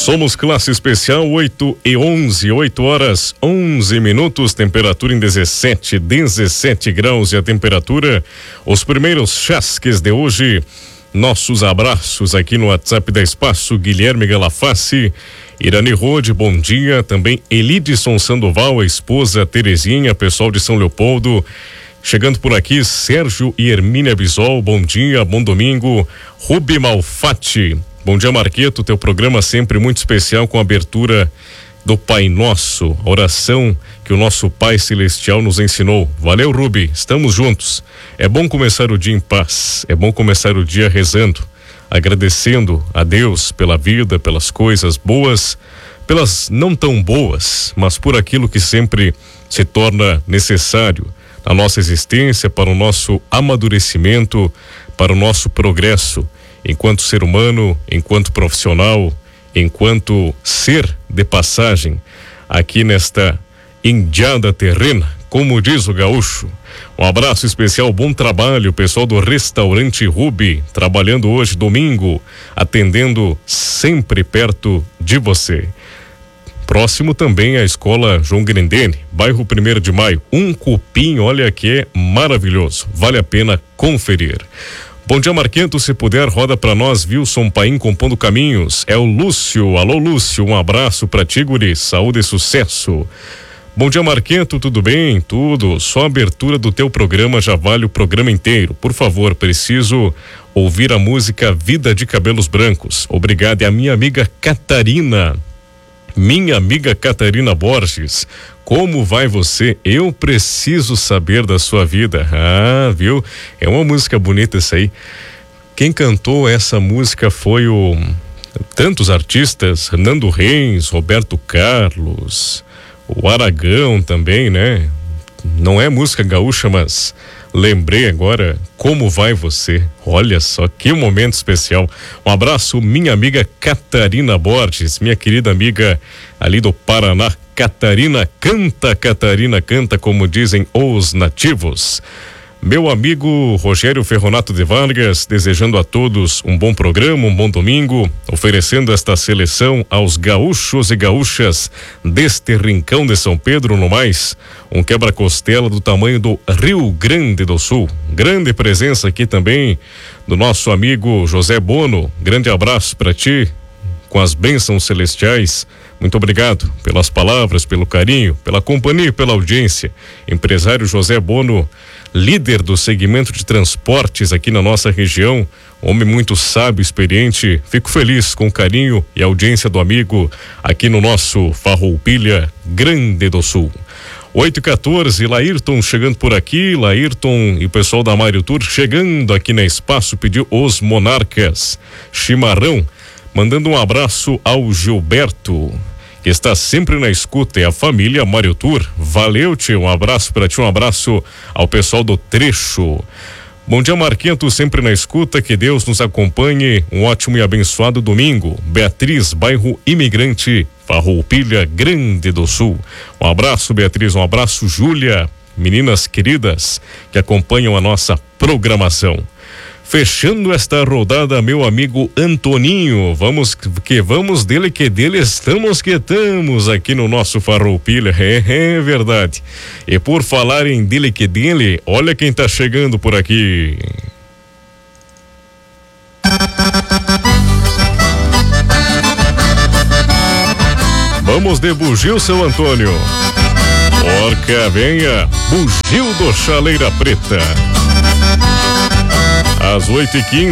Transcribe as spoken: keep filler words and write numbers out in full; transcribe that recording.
Somos classe especial oito e onze, oito horas onze minutos, temperatura em dezessete, dezessete graus e a temperatura, os primeiros chasques de hoje. Nossos abraços aqui no WhatsApp da Espaço, Guilherme Galaface, Irani Rode, bom dia. Também Elidson Sandoval, a esposa Terezinha, pessoal de São Leopoldo. Chegando por aqui, Sérgio e Hermínia Bisol, bom dia, bom domingo. Rubi Malfatti, bom dia, Marqueto, teu programa sempre muito especial com a abertura do Pai Nosso, a oração que o nosso Pai Celestial nos ensinou. Valeu, Rubi, estamos juntos. É bom começar o dia em paz, é bom começar o dia rezando, agradecendo a Deus pela vida, pelas coisas boas, pelas não tão boas, mas por aquilo que sempre se torna necessário na nossa existência, para o nosso amadurecimento, para o nosso progresso, enquanto ser humano, enquanto profissional, enquanto ser de passagem aqui nesta indiada terrena, como diz o gaúcho. Um abraço especial, bom trabalho, pessoal do Restaurante Rubi, trabalhando hoje domingo, atendendo sempre perto de você. Próximo também a Escola João Grendene, bairro primeiro de maio, um cupim, olha que é maravilhoso, vale a pena conferir. Bom dia, Marquento, se puder, roda pra nós, Wilson Paim compondo caminhos. É o Lúcio, alô Lúcio, um abraço pra ti, guri, saúde e sucesso. Bom dia, Marquento, tudo bem? Tudo, só a abertura do teu programa já vale o programa inteiro. Por favor, preciso ouvir a música Vida de Cabelos Brancos. Obrigado, é a minha amiga Catarina, minha amiga Catarina Borges. Como vai você? Eu preciso saber da sua vida. Ah, viu? É uma música bonita essa aí. Quem cantou essa música foi o... tantos artistas, Nando Reis, Roberto Carlos, o Aragão também, né? Não é música gaúcha, mas lembrei agora. Como vai você? Olha só, que momento especial. Um abraço, minha amiga Catarina Borges, minha querida amiga ali do Paraná. Catarina canta, Catarina canta, como dizem os nativos. Meu amigo Rogério Ferronato de Vargas, desejando a todos um bom programa, um bom domingo, oferecendo esta seleção aos gaúchos e gaúchas deste rincão de São Pedro, no mais, um quebra-costela do tamanho do Rio Grande do Sul. Grande presença aqui também do nosso amigo José Bono. Grande abraço para ti, com as bênçãos celestiais. Muito obrigado pelas palavras, pelo carinho, pela companhia e pela audiência. Empresário José Bono, líder do segmento de transportes aqui na nossa região, homem muito sábio, experiente. Fico feliz com o carinho e a audiência do amigo aqui no nosso Farroupilha Grande do Sul. oito e quatorze, Laírton chegando por aqui, Laírton e o pessoal da Mário Tour chegando aqui na Espaço, pediu os Monarcas, Chimarrão, mandando um abraço ao Gilberto, que está sempre na escuta, é a família Mário Tour. Valeu, tio, um abraço para ti, um abraço ao pessoal do Trecho. Bom dia, Marquento, sempre na escuta, que Deus nos acompanhe, um ótimo e abençoado domingo. Beatriz, bairro Imigrante, Farroupilha Grande do Sul. Um abraço, Beatriz, um abraço, Júlia, meninas queridas que acompanham a nossa programação. Fechando esta rodada, meu amigo Antoninho, vamos que vamos, dele que dele, estamos que estamos aqui no nosso Farroupilha, é, é verdade. E por falar em dele que dele, olha quem tá chegando por aqui. Vamos de bugio, seu Antônio. Porca, venha, bugio do Chaleira Preta. Às oito e quinze.